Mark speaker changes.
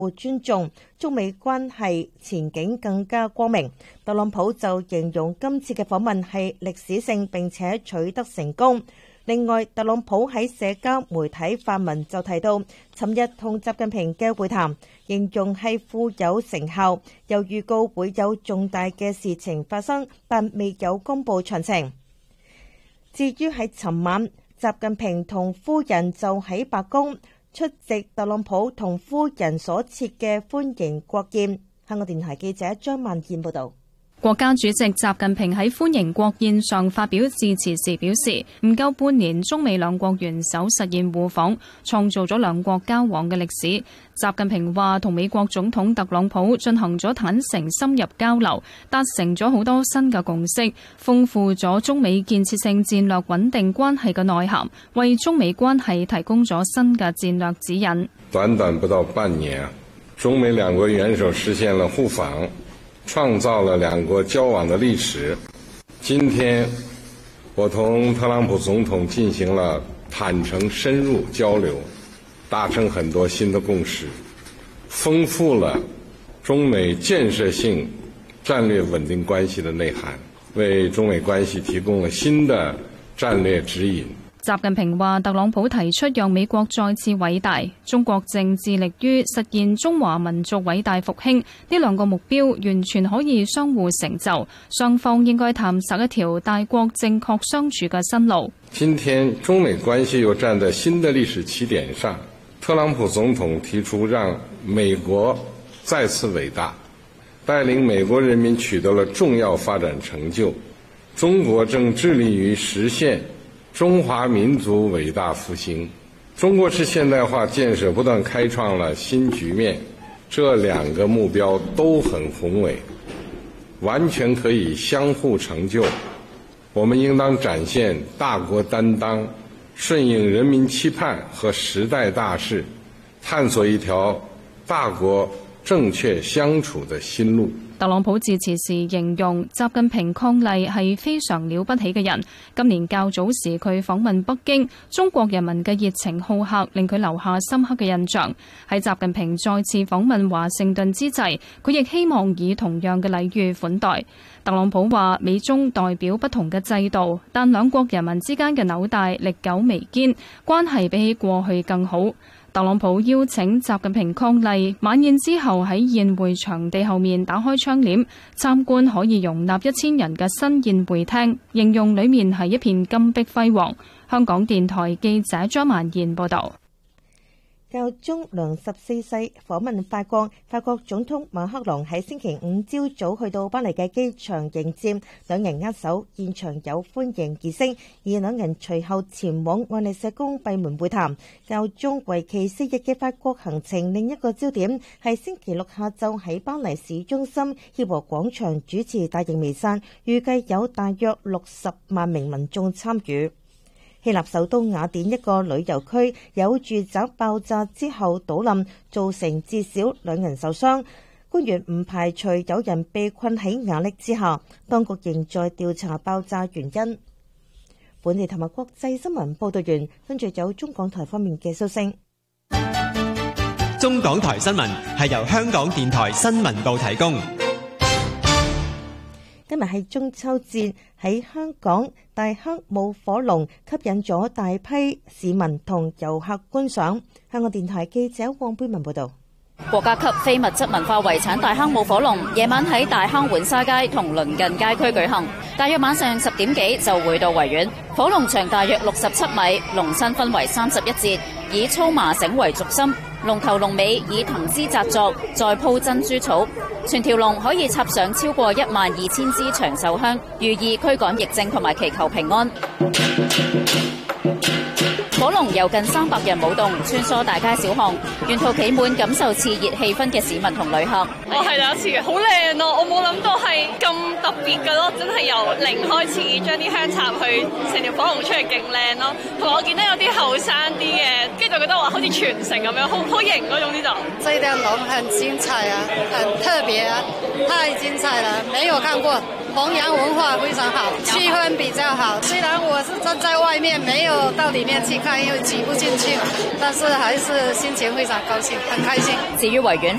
Speaker 1: 互尊重，中美關係前景更加光明。特朗普就形容今次嘅訪問係歷史性並且取得成功。另外，特朗普喺社交媒體發文就提到，尋日同習近平嘅會談，形容係富有成效，又預告會有重大嘅事情發生，但未有公布詳情。至於喺尋晚，習近平同夫人就喺白宮出席特朗普同夫人所設嘅歡迎國宴。香港電台記者張曼燕報導。
Speaker 2: 國家主席習近平喺歡迎國宴上發表致辭時表示，唔夠半年，中美兩國元首實現互訪，創造咗兩國交往嘅歷史。習近平話，同美國總統特朗普進行咗坦誠深入交流，達成咗好多新嘅共識，豐富咗中美建設性戰略穩定關係嘅內涵，為中美關係提供咗新嘅戰略指引。
Speaker 3: 短短不到半年，中美兩國元首實現了互訪，創造了兩國交往的歷史。今天，我同特朗普總統進行了坦誠深入交流，達成很多新的共識，豐富了中美建設性戰略穩定關係的內涵，為中美關係提供了新的戰略指引。
Speaker 2: 習近平話，特朗普提出讓美國再次偉大，中國正致力於實現中華民族偉大復興，呢兩個目標完全可以相互成就，雙方應該探索一條大國正確相處嘅新路。
Speaker 3: 今天中美關係又站在新的歷史起點上，特朗普總統提出讓美國再次偉大，帶領美國人民取得了重要發展成就，中國正致力於實現中華民族偉大復興，中國式現代化建設不斷開創了新局面，這兩個目標都很宏偉，完全可以相互成就。我們應當展現大國擔當，順應人民期盼和時代大勢，探索一條大國正確相處的新路。
Speaker 2: 特朗普致辭時形容習近平伉儷係非常了不起嘅人。今年較早時佢訪問北京，中國人民嘅熱情好客令佢留下深刻嘅印象。喺習近平再次訪問華盛頓之際，佢亦希望以同樣嘅禮遇款待。特朗普話，美中代表不同嘅制度，但兩國人民之間嘅紐帶歷久彌堅，關係比起過去更好。特朗普邀請習近平伉儷，晚宴之後喺宴會場地後面打開窗簾，參觀可以容納1000人嘅新宴會廳，形容裡面係一片金碧輝煌。香港電台記者張曼燕報導。
Speaker 1: 教宗良14世訪問法國，法國總統馬克龍喺星期五朝早去到巴黎嘅機場迎接，兩人握手，現場有歡迎儀式，而兩人隨後前往愛麗舍宮閉門會談。教宗為期4日嘅法國行程另一個焦點係星期六下晝喺巴黎市中心協和廣場主持大型彌撒，預計有大約60萬名民眾參與。希臘首都雅典一個旅遊區有住宅爆炸之後倒冧，造成至少2人受傷。官員唔排除有人被困喺瓦礫之下，當局仍在調查爆炸原因。本地同埋國際新聞報道完，跟住有中港台方面嘅消息。
Speaker 4: 中港台新聞係由香港電台新聞部提供。
Speaker 1: 今日係中秋節，喺香港大坑舞火龍吸引咗大批市民同遊客觀賞。香港電台記者黃貝文報道。
Speaker 5: 國家級非物質文化遺產大坑舞火龍夜晚喺大坑浣紗街同鄰近街區舉行，大約晚上10點幾就會到維園。火龍長大約67米，龍身分為31節，以粗麻繩為軸心，龍頭龍尾以藤枝紮作，再鋪珍珠草。全條龍可以插上超過12000支長壽香，寓意驅趕疫症同埋祈求平安。火龍有近300人舞動，穿梭大街小巷，沿途企滿感受熾熱氣氛嘅市民同旅客。
Speaker 6: 我係第一次嘅，好靚咯！我冇諗到係咁特別㗎咯，真係由零開始將啲香插去，成條火龍出嚟勁靚咯。同埋我見到有啲後生啲嘅，跟住就覺得話好似傳承咁樣，好型嗰種呢就。
Speaker 7: 這條龍很精彩啊，很特別啊，太精彩了，沒有看過。 弘揚文化非常好，氣氛比較好。雖然我是站在外面，沒有到裡面去看，因為擠不進去，但是還是心情非常高興，很開心。
Speaker 5: 至於維園